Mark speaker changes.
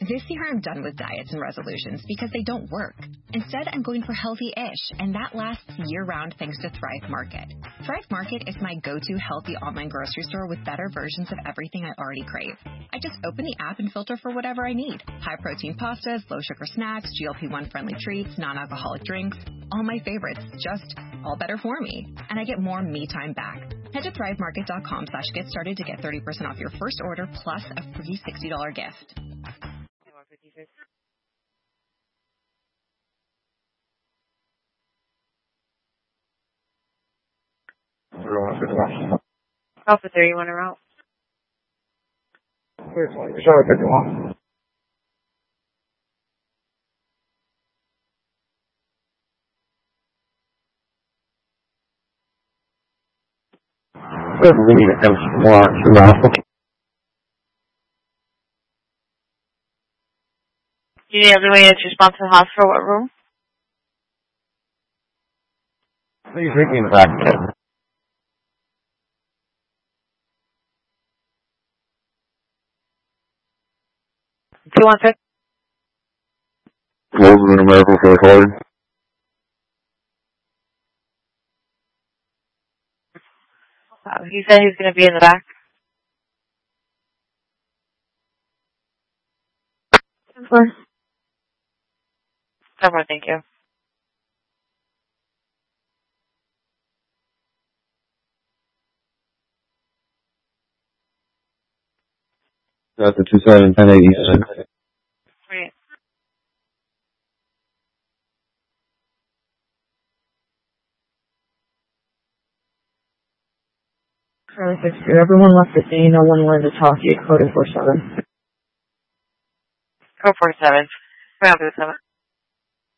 Speaker 1: This year I'm done with diets and resolutions because they don't work. Instead, I'm going for healthy-ish, and that lasts year-round thanks to Thrive Market. Thrive Market is my go-to healthy online grocery store with better versions of everything I already crave. I just open the app and filter for whatever I need. High-protein pastas, low-sugar snacks, GLP-1 friendly treats, non-alcoholic drinks. All my favorites, just all better for me. And I get more me time back. Head to thrivemarket.com/get started to get 30% off your first order plus a free $60 gift.
Speaker 2: Alpha 3, you want to route?
Speaker 3: Charlotte 51. Good read at M1.
Speaker 2: Do you need everyone to respond to the hospital? What room?
Speaker 3: Please read me in the back.
Speaker 2: 216.
Speaker 3: Golden American for the card.
Speaker 2: He said he's going to be in the back. 10-4. 10-4, thank you.
Speaker 3: That's the 271086.
Speaker 2: Right.
Speaker 4: Charlie 6, everyone left the scene. No one wanted to talk to you. Code 47.
Speaker 2: Code 47. 7.